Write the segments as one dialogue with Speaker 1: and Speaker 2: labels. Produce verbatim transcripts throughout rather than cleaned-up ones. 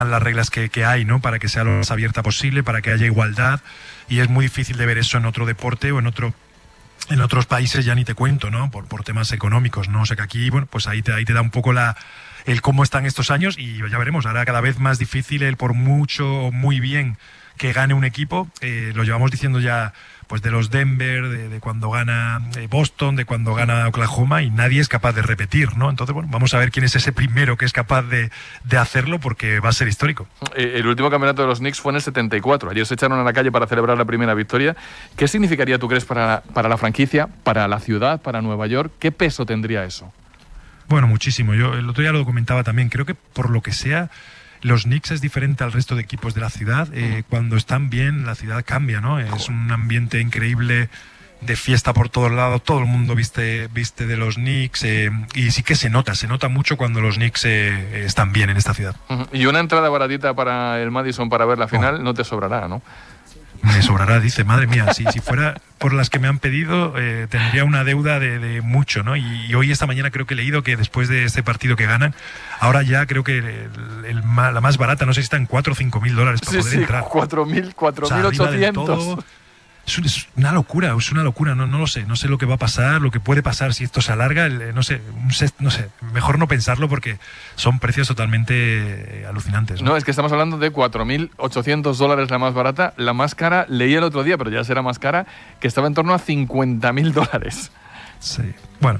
Speaker 1: las reglas que, que hay, ¿no? Para que sea lo más abierta posible, para que haya igualdad, y es muy difícil de ver eso en otro deporte o en otro en otros países, ya ni te cuento, ¿no? Por, por temas económicos, ¿no? O sea que aquí, bueno, pues ahí te, ahí te da un poco la el cómo están estos años, y ya veremos, ahora cada vez más difícil el por mucho o muy bien que gane un equipo, eh, lo llevamos diciendo ya pues de los Denver, de, de cuando gana Boston, de cuando gana Oklahoma, y nadie es capaz de repetir, ¿no? Entonces, bueno, vamos a ver quién es ese primero que es capaz de, de hacerlo, porque va a ser histórico.
Speaker 2: El último campeonato de los Knicks fue en el setenta y cuatro. Ayer se echaron a la calle para celebrar la primera victoria. ¿Qué significaría, tú crees, para, para la franquicia, para la ciudad, para Nueva York? ¿Qué peso tendría eso? Bueno, muchísimo. Yo el otro día lo comentaba también. Creo que por lo que sea, los Knicks es diferente al resto de equipos de la ciudad. Eh, cuando están bien, la ciudad cambia, ¿no? Es un ambiente increíble de fiesta por todos lados. Todo el mundo viste, viste de los Knicks. Eh, y sí que se nota, se nota mucho cuando los Knicks eh, están bien en esta ciudad. Y una entrada baratita para el Madison para ver la final oh. no te sobrará, ¿no? Me sobrará, dice, madre mía, si, si fuera por las que me han pedido, eh, tendría una deuda de, de mucho, ¿no? Y, y hoy, esta mañana, creo que he leído que después de este partido que ganan, ahora ya creo que el, el, la más barata, no sé si está en cuatro o cinco mil dólares para sí, poder sí, entrar. cuatro mil, cuatro mil ochocientos. Es, un, es una locura, es una locura, no, no lo sé, no sé lo que va a pasar, lo que puede pasar si esto se alarga, el, no sé, no sé, mejor no pensarlo porque son precios totalmente alucinantes, ¿no? No, es que estamos hablando de cuatro mil ochocientos dólares la más barata, la más cara, leí el otro día, pero ya será más cara, que estaba en torno a cincuenta mil dólares. Sí, bueno.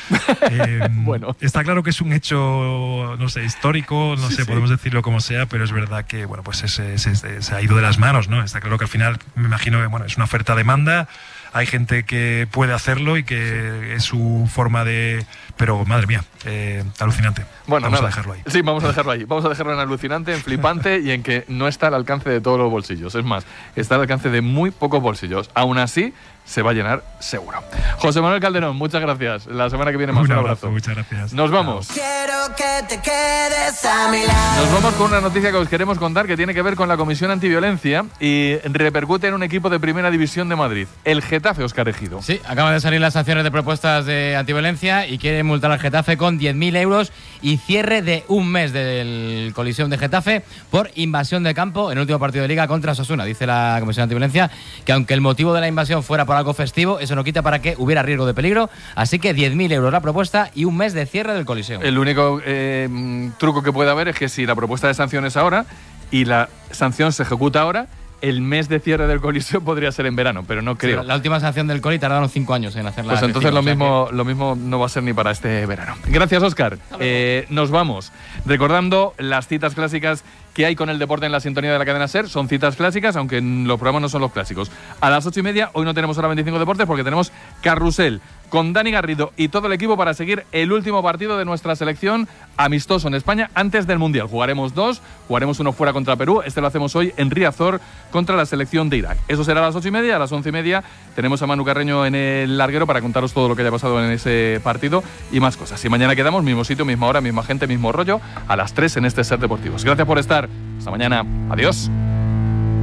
Speaker 2: Eh, bueno. Está claro que es un hecho, no sé, histórico, no sí, sé, sí. podemos decirlo como sea, pero es verdad que, bueno, pues ese, ese, ese, se ha ido de las manos, ¿no? Está claro que al final, me imagino que, bueno, es una oferta-demanda, hay gente que puede hacerlo y que es su forma de... Pero, madre mía, eh, alucinante. Bueno, vamos nada. a dejarlo ahí. Sí, vamos a dejarlo ahí. Vamos a dejarlo en alucinante, en flipante y en que no está al alcance de todos los bolsillos. Es más, está al alcance de muy pocos bolsillos. Aún así, se va a llenar seguro. José Manuel Calderón, muchas gracias. La semana que viene más un, un abrazo. abrazo. Muchas gracias. Nos vamos. Quiero que te quedes a mi lado. Nos vamos con una noticia que os queremos contar que tiene que ver con la Comisión Antiviolencia y repercute en un equipo de Primera División de Madrid, el Getafe, Óscar Ejido. Sí, acaban de salir las sanciones de propuestas de antiviolencia y quieren multar al Getafe con diez mil euros y cierre de un mes del Coliseum de Getafe por invasión de campo en el último partido de Liga contra Osasuna. Dice la Comisión Antiviolencia que aunque el motivo de la invasión fuera por algo festivo, eso no quita para que hubiera riesgo de peligro, así que diez mil euros la propuesta y un mes de cierre del Coliseum. El único eh, truco que puede haber es que si la propuesta de sanción es ahora y la sanción se ejecuta ahora, el mes de cierre del Coliseo podría ser en verano, pero no creo. Sí, la última sanción del Coli tardaron cinco años en hacerla. Pues entonces lo mismo, que... lo mismo no va a ser ni para este verano. Gracias, Óscar. Eh, nos vamos. Recordando las citas clásicas que hay con el deporte en la sintonía de la cadena SER. Son citas clásicas, aunque los programas no son los clásicos. A las ocho y media, hoy no tenemos Hora veinticinco Deportes porque tenemos Carrusel con Dani Garrido y todo el equipo para seguir el último partido de nuestra selección amistoso en España antes del Mundial. Jugaremos dos, jugaremos uno fuera contra Perú, este lo hacemos hoy en Riazor contra la selección de Irak. Eso será a las ocho y media, a las once y media tenemos a Manu Carreño en el larguero para contaros todo lo que haya pasado en ese partido y más cosas. Y mañana quedamos, mismo sitio, misma hora, misma gente, mismo rollo, a las tres en este SER Deportivos. Gracias por estar, hasta mañana, adiós.